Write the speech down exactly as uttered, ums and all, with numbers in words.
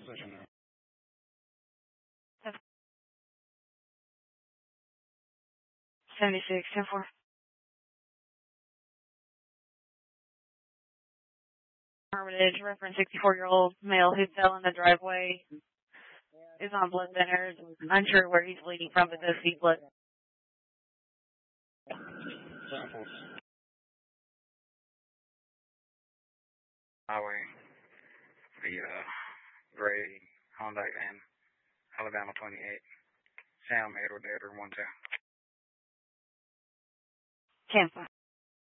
position. seventy-six, ten four. Hermitage, reference sixty-four-year-old male who fell in the driveway, is on blood thinners. Unsure where he's bleeding from, but does see blood. Highway, the uh, gray Honda van, Alabama twenty-eight. Sam, Edward, Edward, one two. Tampa.